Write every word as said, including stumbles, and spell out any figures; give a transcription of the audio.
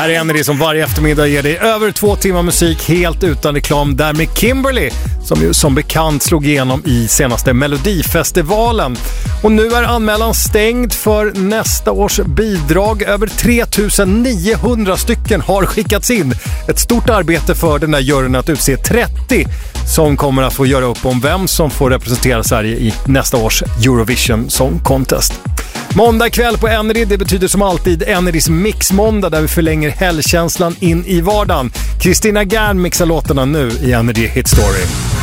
här är Energy som varje eftermiddag ger dig över två timmar musik helt utan reklam. Där med Kimberly som ju som bekant slog igenom i senaste Melodifestivalen. Och nu är anmälan stängd för nästa års bidrag. Över tre tusen niohundra stycken har skickats in. Ett stort arbete för den där juryn att utse trettio som kommer att få göra upp om vem som får representera Sverige i nästa års Eurovision Song Contest. Måndag kväll på Energy, det betyder som alltid Energys mixmåndag där vi förlänger helgkänslan in i vardagen. Kristina Gern mixar låtarna nu i Energy Hit Story.